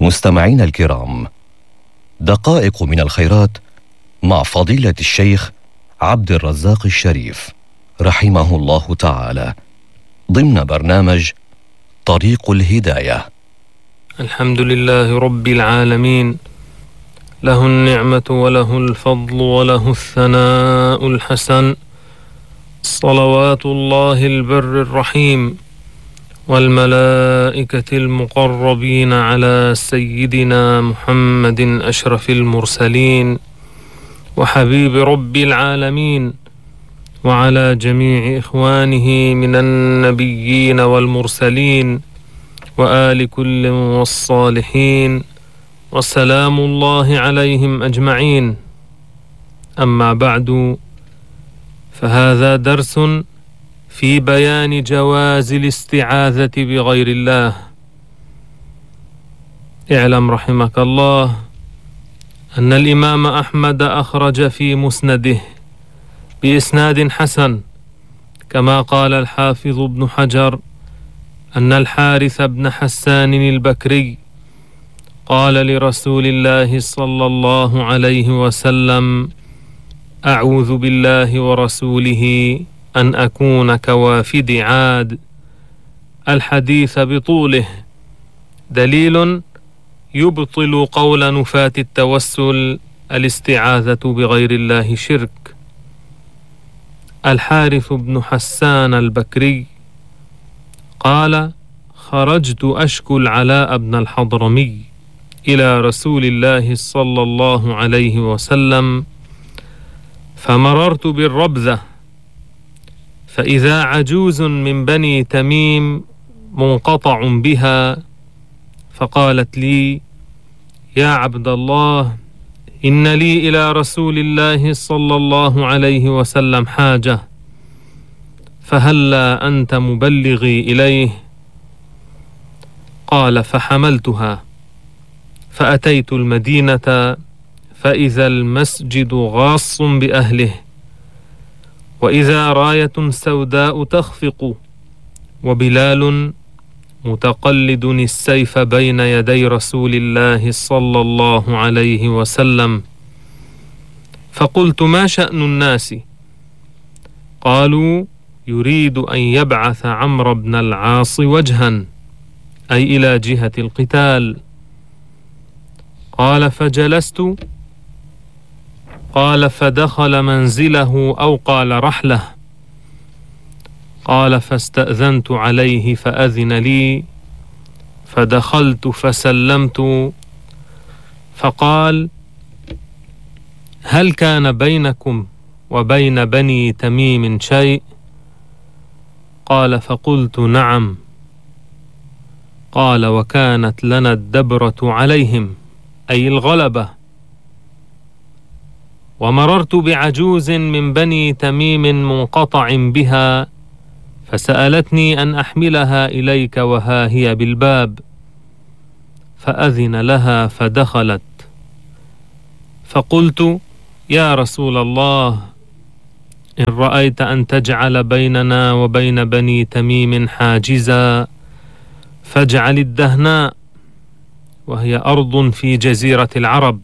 مستمعينا الكرام، دقائق من الخيرات مع فضيلة الشيخ عبد الرزاق الشريف رحمه الله تعالى ضمن برنامج طريق الهداية. الحمد لله رب العالمين، له النعمة وله الفضل وله الثناء الحسن، صلوات الله البر الرحيم والملائكة المقربين على سيدنا محمد أشرف المرسلين وحبيب رب العالمين، وعلى جميع إخوانه من النبيين والمرسلين وآل كل والصالحين، وسلام الله عليهم أجمعين. أما بعد، فهذا درس في بيان جواز الاستعاذة بغير الله. اعلم رحمك الله أن الإمام أحمد أخرج في مسنده بإسناد حسن، كما قال الحافظ ابن حجر، أن الحارث بن حسان البكري قال لرسول الله صلى الله عليه وسلم: أعوذ بالله ورسوله أن أكون كوافد عاد. الحديث بطوله دليل يبطل قول نفاة التوسل: الاستعاذة بغير الله شرك. الحارث بن حسان البكري قال: خرجت أشكو العلاء بن الحضرمي إلى رسول الله صلى الله عليه وسلم، فمررت بالربذة، فإذا عجوز من بني تميم منقطع بها، فقالت لي: يا عبد الله، إن لي إلى رسول الله صلى الله عليه وسلم حاجة، فهلا أنت مبلغي إليه؟ قال: فحملتها فأتيت المدينة، فإذا المسجد غاص بأهله، وإذا راية سوداء تخفق، وبلال متقلد السيف بين يدي رسول الله صلى الله عليه وسلم. فقلت: ما شأن الناس؟ قالوا: يريد أن يبعث عمرو بن العاص وجها، أي إلى جهة القتال. قال: فجلست. قال: فدخل منزله أو قال رحله. قال: فاستأذنت عليه فأذن لي، فدخلت فسلمت، فقال: هل كان بينكم وبين بني تميم شيء؟ قال: فقلت: نعم. قال: وكانت لنا الدبرة عليهم، أي الغلبة، ومررت بعجوز من بني تميم منقطع بها، فسألتني أن أحملها إليك وها هي بالباب، فأذن لها فدخلت. فقلت: يا رسول الله، إن رأيت أن تجعل بيننا وبين بني تميم حاجزا فاجعل الدهناء، وهي أرض في جزيرة العرب.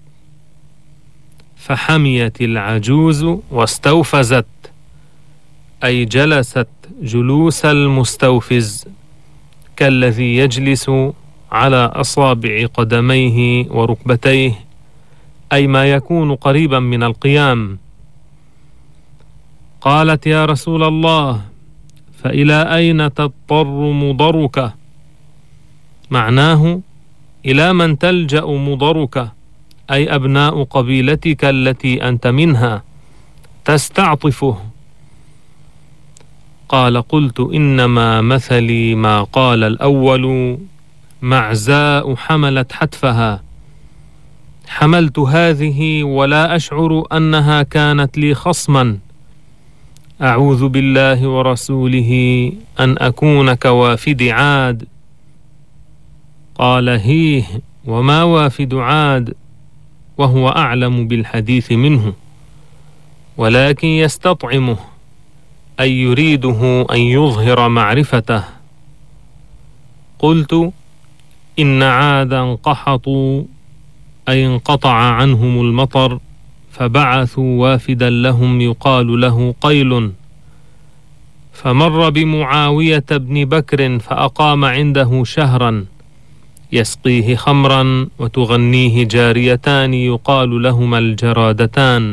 فحميت العجوز واستوفزت، أي جلست جلوس المستوفز، كالذي يجلس على أصابع قدميه وركبتيه، أي ما يكون قريبا من القيام. قالت: يا رسول الله، فإلى أين تضطر مضرك؟ معناه: إلى من تلجأ مضرك، أي أبناء قبيلتك التي أنت منها، تستعطفه. قال: قلت: إنما مثلي ما قال الأول، معزاء حملت حتفها. حملت هذه ولا أشعر أنها كانت لي خصما. أعوذ بالله ورسوله أن أكون كوافد عاد. قال: هيه، وما وافد عاد؟ وهو أعلم بالحديث منه، ولكن يستطعمه، أي يريده أن يظهر معرفته. قلت: إن عادا قحطوا أي انقطع عنهم المطر، فبعثوا وافدا لهم يقال له قيل، فمر بمعاوية بن بكر فأقام عنده شهرا يسقيه خمرا وتغنيه جاريتان يقال لهما الجرادتان.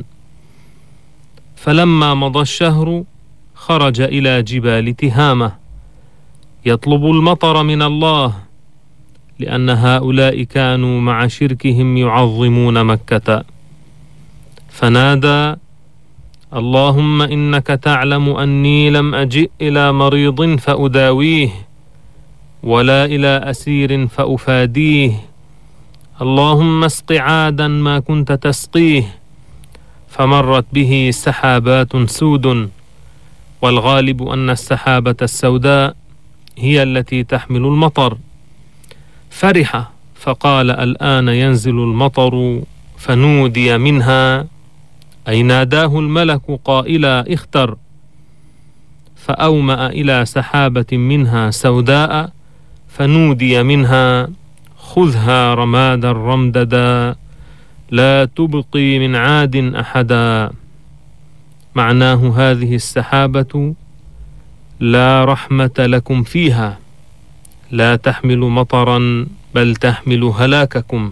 فلما مضى الشهر خرج إلى جبال تهامة يطلب المطر من الله، لأن هؤلاء كانوا مع شركهم يعظمون مكة، فنادى: اللهم إنك تعلم أني لم أجئ إلى مريض فأداويه ولا إلى أسير فأفاديه، اللهم اسق عادا ما كنت تسقيه. فمرت به سحابات سود، والغالب أن السحابة السوداء هي التي تحمل المطر، فرح فقال: الآن ينزل المطر، فنودي منها أي ناداه الملك قائلا: اختر، فأومأ إلى سحابة منها سوداء فنودي منها: خذها رمادا رمددا لا تبقي من عاد أحدا. معناه: هذه السحابة لا رحمة لكم فيها، لا تحمل مطرا بل تحمل هلاككم.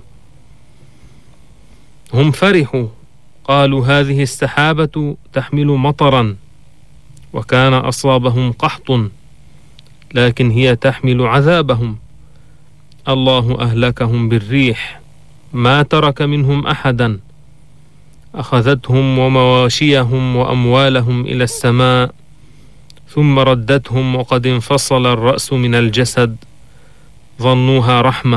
هم فرحوا، قالوا: هذه السحابة تحمل مطرا، وكان أصابهم قحط، لكن هي تحمل عذابهم. الله أهلكهم بالريح، ما ترك منهم أحدا، أخذتهم ومواشيهم وأموالهم إلى السماء، ثم ردتهم وقد انفصل الرأس من الجسد، ظنوها رحمة.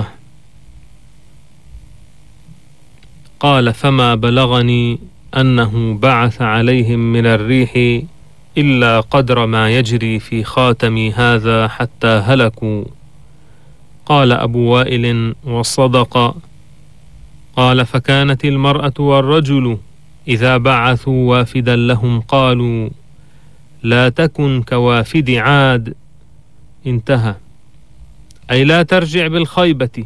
قال: فما بلغني أنه بعث عليهم من الريح إلا قدر ما يجري في خاتمي هذا حتى هلكوا. قال أبو وائل: وصدق. قال: فكانت المرأة والرجل إذا بعثوا وافدا لهم قالوا: لا تكن كوافد عاد. انتهى، أي لا ترجع بالخيبة.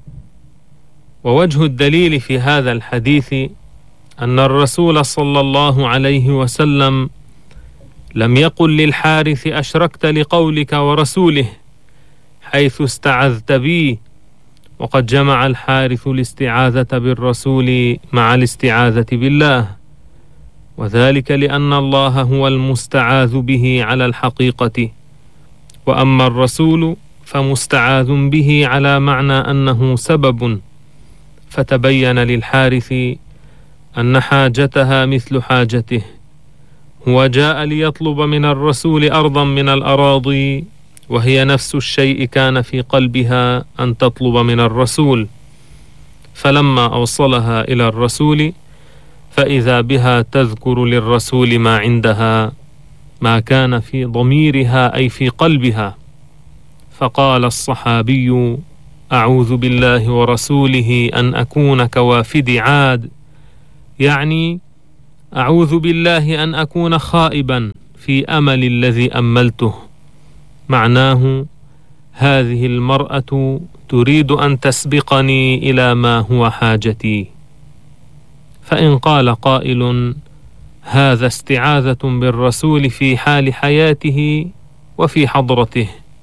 ووجه الدليل في هذا الحديث أن الرسول صلى الله عليه وسلم لم يقل للحارث: أشركت لقولك ورسوله حيث استعذت بي، وقد جمع الحارث الاستعاذة بالرسول مع الاستعاذة بالله، وذلك لأن الله هو المستعاذ به على الحقيقة، وأما الرسول فمستعاذ به على معنى أنه سبب. فتبين للحارث أن حاجتها مثل حاجته، هو جاء ليطلب من الرسول أرضا من الأراضي، وهي نفس الشيء كان في قلبها أن تطلب من الرسول، فلما أوصلها إلى الرسول فإذا بها تذكر للرسول ما عندها، ما كان في ضميرها أي في قلبها. فقال الصحابي: أعوذ بالله ورسوله أن أكون كوافد عاد، يعني أعوذ بالله أن أكون خائبا في أمل الذي أملته. معناه: هذه المرأة تريد أن تسبقني إلى ما هو حاجتي. فإن قال قائل: هذا استعاذة بالرسول في حال حياته وفي حضرته،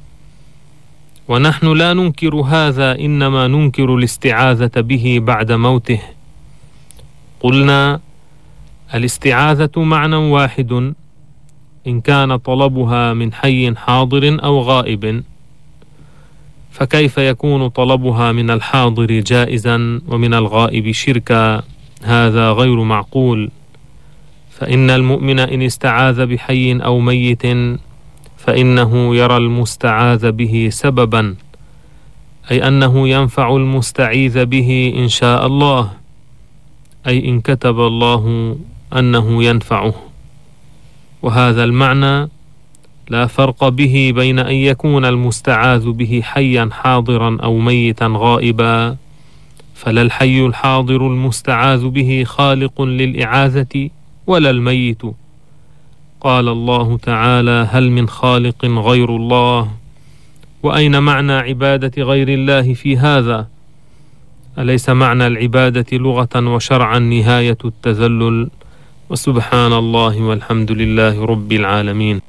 ونحن لا ننكر هذا، إنما ننكر الاستعاذة به بعد موته. قلنا: الاستعاذة معنى واحد إن كان طلبها من حي حاضر أو غائب، فكيف يكون طلبها من الحاضر جائزا ومن الغائب شركا؟ هذا غير معقول. فإن المؤمن إن استعاذ بحي أو ميت فإنه يرى المستعاذ به سببا، أي أنه ينفع المستعيذ به إن شاء الله، أي إن كتب الله أنه ينفعه. وهذا المعنى لا فرق به بين أن يكون المستعاذ به حيا حاضرا أو ميتا غائبا، فلا الحي الحاضر المستعاذ به خالق للإعاذة ولا الميت. قال الله تعالى: هل من خالق غير الله، وأين معنى عبادة غير الله في هذا؟ أليس معنى العبادة لغة وشرعا نهاية التذلل؟ وسبحان الله والحمد لله رب العالمين.